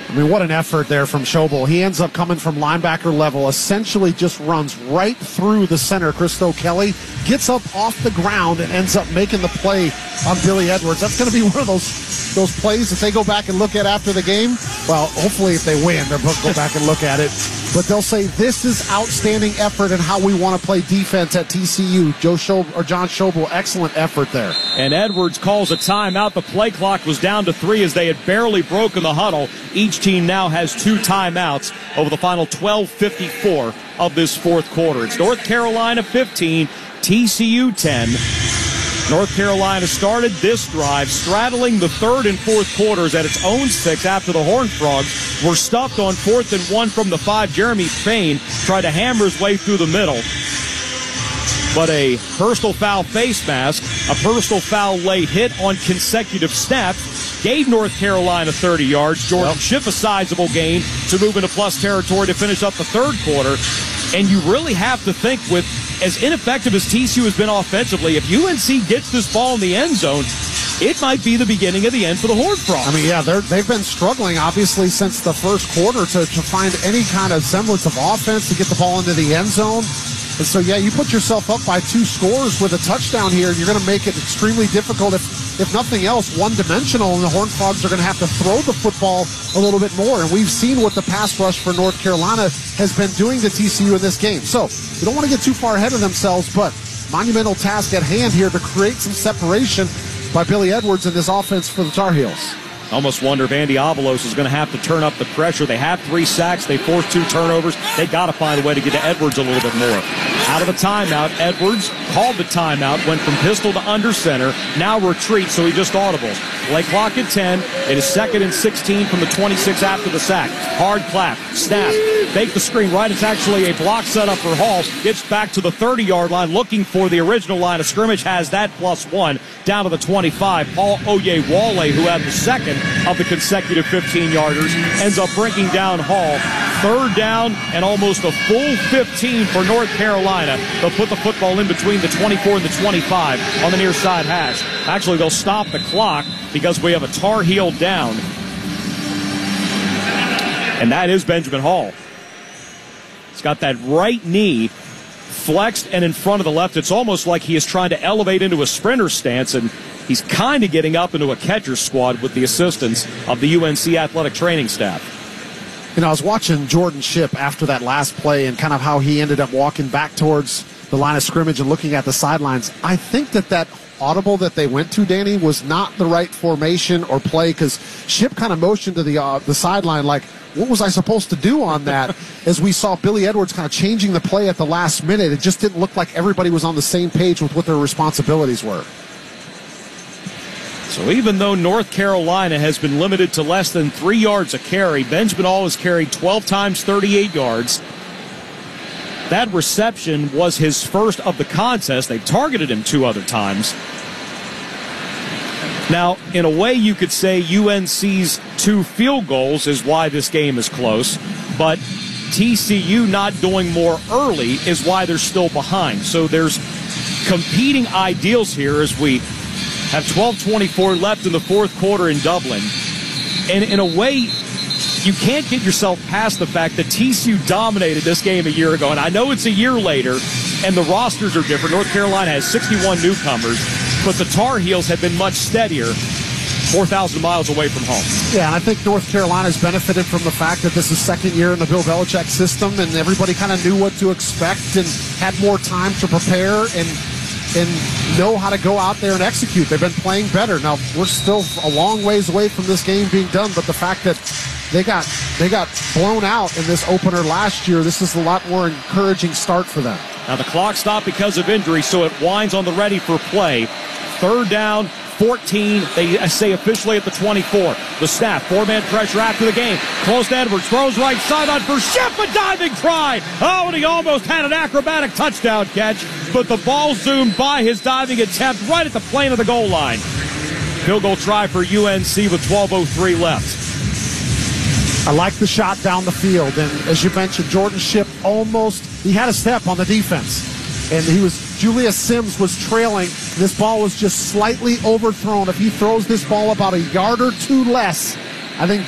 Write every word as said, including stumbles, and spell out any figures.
I mean, what an effort there from Schobel. He ends up coming from linebacker level, essentially just runs right through the center, Christo Kelly, gets up off the ground and ends up making the play on Billy Edwards. That's going to be one of those those plays that they go back and look at after the game. Well, hopefully if they win, they'll go back and look at it. But they'll say this is outstanding effort and how we want to play defense at T C U. Joe Schobel, or John Schobel, excellent effort there. And Edwards calls a timeout. The play clock was down to three as they had barely broken the huddle. Each team now has two timeouts over the final twelve fifty-four of this fourth quarter. It's North Carolina fifteen, T C U ten. North Carolina started this drive straddling the third and fourth quarters at its own six after the Horned Frogs were stuffed on fourth and one from the five. Jeremy Payne tried to hammer his way through the middle, but a personal foul face mask, a personal foul late hit on consecutive snaps gave North Carolina thirty yards. Jordan yep. Schiff a sizable gain to move into plus territory to finish up the third quarter. And you really have to think, with as ineffective as T C U has been offensively, if U N C gets this ball in the end zone, it might be the beginning of the end for the Horned Frogs. I mean, yeah, they're, they've been struggling, obviously, since the first quarter to, to find any kind of semblance of offense to get the ball into the end zone. And so, yeah, you put yourself up by two scores with a touchdown here, and you're going to make it extremely difficult, if, if nothing else, one-dimensional, and the Horned Frogs are going to have to throw the football a little bit more. And we've seen what the pass rush for North Carolina has been doing to T C U in this game. So, we don't want to get too far ahead of themselves, but monumental task at hand here to create some separation by Billy Edwards in this offense for the Tar Heels. Almost wonder if Andy Avalos is going to have to turn up the pressure. They have three sacks. They forced two turnovers. They got to find a way to get to Edwards a little bit more. Out of the timeout, Edwards called the timeout, went from pistol to under center, now retreats, so he just audibles. Play clock at ten. It is second and sixteen from the twenty-six after the sack. Hard clap, snap, fake the screen right. It's actually a block setup for Hall. Gets back to the thirty-yard line, looking for the original line of scrimmage. Has that plus one down to the twenty-five. Paul Oyewale, who had the second of the consecutive fifteen-yarders, ends up breaking down Hall. Third down and almost a full fifteen for North Carolina. They'll put the football in between the twenty-four and the twenty-five on the near side hash. Actually, they'll stop the clock because we have a Tar Heel down. And that is Benjamin Hall. He's got that right knee flexed and in front of the left. It's almost like he is trying to elevate into a sprinter stance, and he's kind of getting up into a catcher's squad with the assistance of the U N C athletic training staff. You know, I was watching Jordan Shipp after that last play and kind of how he ended up walking back towards the line of scrimmage and looking at the sidelines. I think that that audible that they went to, Danny, was not the right formation or play, because Shipp kind of motioned to the uh, the sideline like, what was I supposed to do on that? As we saw Billy Edwards kind of changing the play at the last minute, it just didn't look like everybody was on the same page with what their responsibilities were. So even though North Carolina has been limited to less than three yards a carry, Benjamin Hall has carried twelve times, thirty-eight yards. That reception was his first of the contest. They targeted him two other times. Now, in a way, you could say U N C's two field goals is why this game is close, but T C U not doing more early is why they're still behind. So there's competing ideals here as we have twelve twenty-four left in the fourth quarter in Dublin. And in a way, you can't get yourself past the fact that T C U dominated this game a year ago. And I know it's a year later, and the rosters are different. North Carolina has sixty-one newcomers, but the Tar Heels have been much steadier, four thousand miles away from home. Yeah, and I think North Carolina's benefited from the fact that this is second year in the Bill Belichick system, and everybody kind of knew what to expect and had more time to prepare and and know how to go out there and execute. They've been playing better. Now, we're still a long ways away from this game being done, but the fact that they got they got blown out in this opener last year, this is a lot more encouraging start for them. Now, the clock stopped because of injury, so it winds on the ready for play. Third down, fourteen. They say officially at the twenty-four. The snap, four-man pressure after the game. Close to Edwards, throws right sideline for Shipp, a diving try. Oh, and he almost had an acrobatic touchdown catch, but the ball zoomed by his diving attempt right at the plane of the goal line. Field goal try for U N C with twelve oh three left. I like the shot down the field, and as you mentioned, Jordan Shipp almost, he had a step on the defense, and he was, Julius Sims was trailing. This ball was just slightly overthrown. If he throws this ball about a yard or two less, I think